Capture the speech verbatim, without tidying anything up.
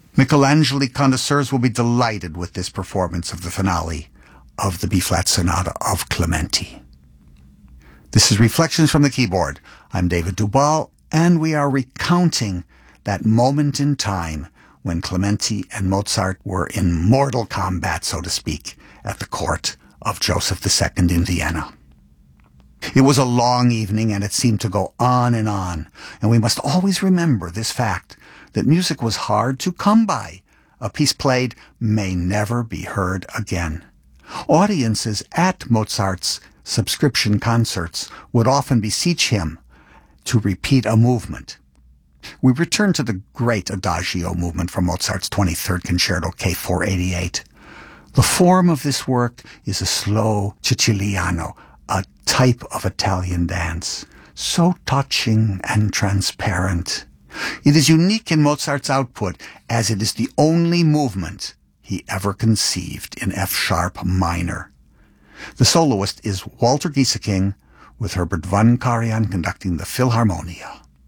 Michelangeli connoisseurs will be delighted with this performance of the finale of the B-flat Sonata of Clementi. This is Reflections from the Keyboard. I'm David Duval, and we are recounting that moment in time when Clementi and Mozart were in mortal combat, so to speak, at the court of Joseph the Second in Vienna. It was a long evening, and it seemed to go on and on, and we must always remember this fact, that music was hard to come by. A piece played may never be heard again. Audiences at Mozart's subscription concerts would often beseech him to repeat a movement. We return to the great Adagio movement from Mozart's twenty-third Concerto K four eighty-eight. The form of this work is a slow Ciciliano, a type of Italian dance, so touching and transparent. It is unique in Mozart's output, as it is the only movement he ever conceived in F-sharp minor. The soloist is Walter Gieseking, with Herbert von Karajan conducting the Philharmonia.